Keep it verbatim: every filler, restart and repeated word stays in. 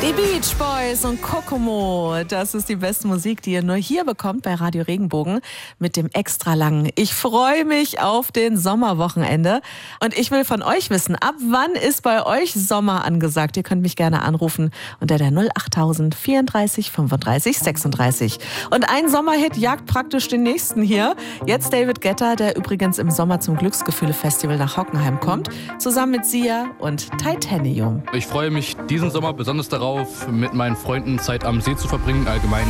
Die Beach Boys und Kokomo, das ist die beste Musik, die ihr nur hier bekommt bei Radio Regenbogen mit dem Extralangen. Ich freue mich auf den Sommerwochenende und ich will von euch wissen, ab wann ist bei euch Sommer angesagt? Ihr könnt mich gerne anrufen unter der null achttausend vierunddreißig fünfunddreißig sechsunddreißig. Und ein Sommerhit jagt praktisch den nächsten hier. Jetzt David Guetta, der übrigens im Sommer zum Glücksgefühle-Festival nach Hockenheim kommt, zusammen mit Sia und Titanium. Ich freue mich diesen Sommer besonders darauf, mit meinen Freunden Zeit am See zu verbringen, allgemein